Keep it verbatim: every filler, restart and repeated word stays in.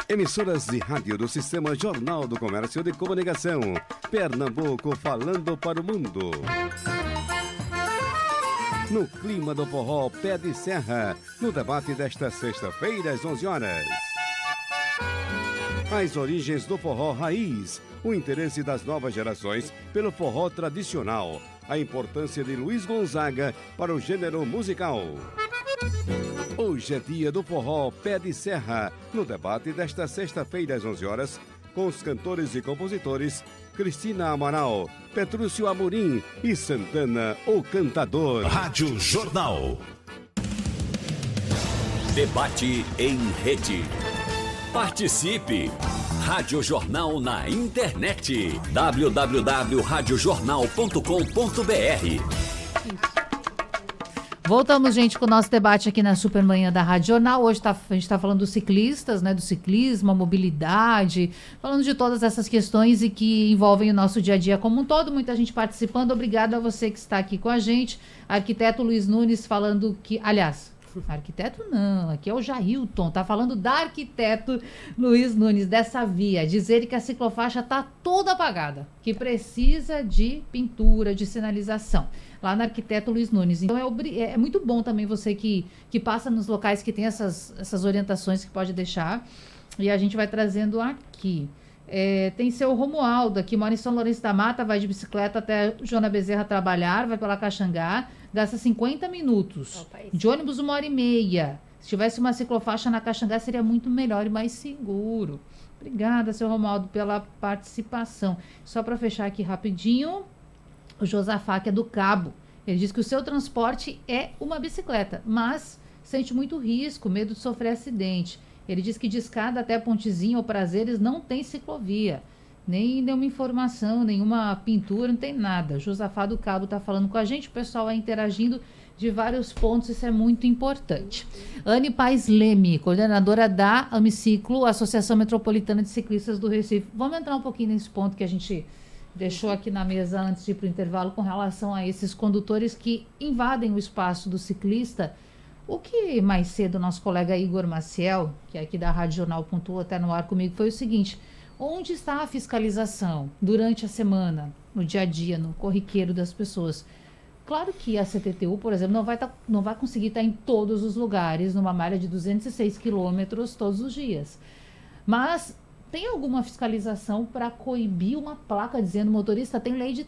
Emissoras de rádio do Sistema Jornal do Comércio de Comunicação. Pernambuco falando para o mundo. No clima do forró Pé de Serra, no debate desta sexta-feira às onze horas. As origens do forró raiz, o interesse das novas gerações pelo forró tradicional, a importância de Luiz Gonzaga para o gênero musical. Hoje é dia do forró Pé de Serra, no debate desta sexta-feira às onze horas, com os cantores e compositores Cristina Amaral, Petrúcio Amorim e Santana, o Cantador. Rádio Jornal. Debate em rede. Participe! Rádio Jornal na internet. w w w ponto rádio jornal ponto com ponto b r. Voltamos, gente, com o nosso debate aqui na Supermanhã da Rádio Jornal. Hoje tá, a gente está falando dos ciclistas, né, do ciclismo, a mobilidade, falando de todas essas questões e que envolvem o nosso dia a dia como um todo. Muita gente participando. Obrigada a você que está aqui com a gente. Arquiteto Luiz Nunes falando que, aliás, arquiteto não, aqui é o Jailton, tá falando da arquiteto Luiz Nunes, dessa via, dizer que a ciclofaixa tá toda apagada, que precisa de pintura, de sinalização, lá no arquiteto Luiz Nunes. Então é, é muito bom também você que, que passa nos locais que tem essas, essas orientações que pode deixar, e a gente vai trazendo aqui. É, tem seu Romualdo aqui, mora em São Lourenço da Mata, vai de bicicleta até Joana Bezerra trabalhar, vai pela Caxangá, gasta cinquenta minutos. Opa, de ônibus uma hora e meia. Se tivesse uma ciclofaixa na Caxangá seria muito melhor e mais seguro. Obrigada, seu Romualdo, pela participação. Só para fechar aqui rapidinho, o Josafá, que é do Cabo, ele diz que o seu transporte é uma bicicleta, mas sente muito risco, medo de sofrer acidente. Ele diz que de escada até Pontezinho ou Prazeres não tem ciclovia, nem nenhuma informação, nenhuma pintura, não tem nada. Josafá do Cabo está falando com a gente, o pessoal é interagindo de vários pontos, isso é muito importante. Anne Paes Leme, coordenadora da Amiciclo, Associação Metropolitana de Ciclistas do Recife. Vamos entrar um pouquinho nesse ponto que a gente deixou aqui na mesa antes de ir para o intervalo com relação a esses condutores que invadem o espaço do ciclista. O que mais cedo o nosso colega Igor Maciel, que é aqui da Rádio Jornal, pontuou até no ar comigo, foi o seguinte: onde está a fiscalização durante a semana, no dia a dia, no corriqueiro das pessoas? Claro que a C T T U, por exemplo, não vai, tá, não vai conseguir estar em todos os lugares, numa malha de duzentos e seis quilômetros todos os dias. Mas tem alguma fiscalização para coibir uma placa dizendo motorista tem lei de